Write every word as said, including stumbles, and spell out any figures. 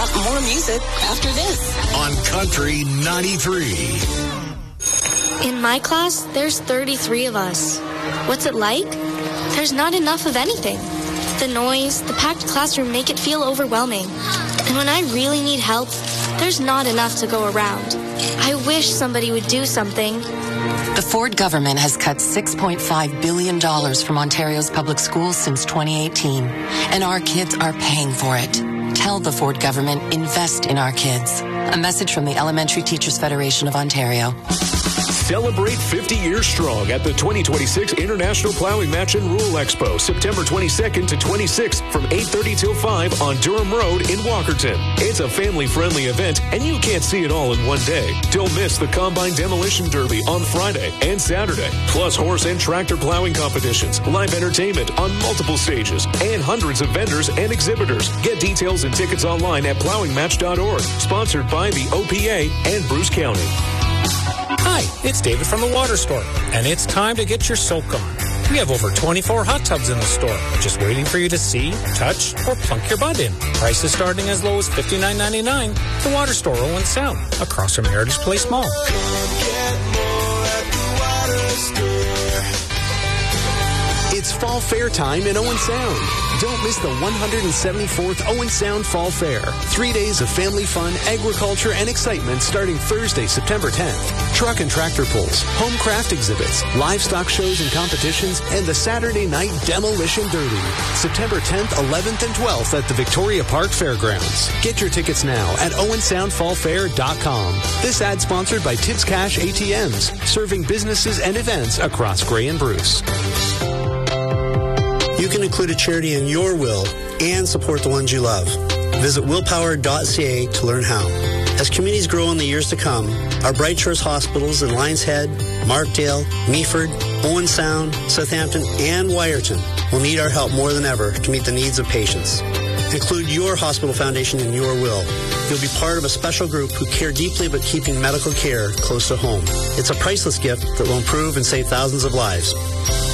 got more music after this. On Country ninety-three. In my class, there's thirty-three of us. What's it like? There's not enough of anything. The noise, the packed classroom make it feel overwhelming. And when I really need help, there's not enough to go around. I wish somebody would do something. The Ford government has cut six point five billion dollars from Ontario's public schools since twenty eighteen, and our kids are paying for it. Tell the Ford government, invest in our kids. A message from the Elementary Teachers Federation of Ontario. Celebrate fifty years strong at the twenty twenty-six International Plowing Match and Rule Expo, September twenty-second to twenty-sixth from eight thirty till five on Durham Road in Walkerton. It's a family-friendly event, and you can't see it all in one day. Don't miss the Combine Demolition Derby on Friday and Saturday, plus horse and tractor plowing competitions, live entertainment on multiple stages, and hundreds of vendors and exhibitors. Get details and tickets online at plowing match dot org. Sponsored by the O P A and Bruce County. Hi, it's David from the Water Store, and it's time to get your soak on. We have over twenty-four hot tubs in the store, just waiting for you to see, touch, or plunk your butt in. Prices starting as low as fifty-nine ninety-nine. The Water Store, Owen Sound, across from Heritage Place Mall. Come get more at the Water Store. It's Fall Fair time in Owen Sound. Don't miss the one hundred seventy-fourth Owen Sound Fall Fair. Three days of family fun, agriculture, and excitement starting Thursday, September tenth. Truck and tractor pulls, home craft exhibits, livestock shows and competitions, and the Saturday night Demolition Derby. September tenth, eleventh, and twelfth at the Victoria Park Fairgrounds. Get your tickets now at owen sound fall fair dot com. This ad sponsored by Tibbs Cash A T Ms, serving businesses and events across Grey and Bruce. You can include a charity in your will and support the ones you love. Visit willpower dot c a to learn how. As communities grow in the years to come, our Bright Shores hospitals in Lions Head, Markdale, Meaford, Owen Sound, Southampton, and Wyerton will need our help more than ever to meet the needs of patients. Include your hospital foundation in your will. You'll be part of a special group who care deeply about keeping medical care close to home. It's a priceless gift that will improve and save thousands of lives.